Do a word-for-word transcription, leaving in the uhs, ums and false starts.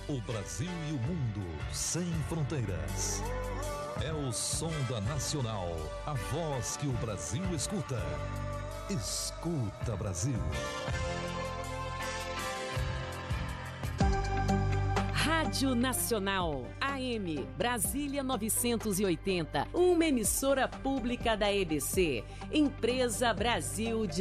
O Brasil e o mundo sem fronteiras. É o som da Nacional, a voz que o Brasil escuta. Escuta, Brasil. Rádio Nacional, A M, Brasília novecentos e oitenta, uma emissora pública da E B C, Empresa Brasil de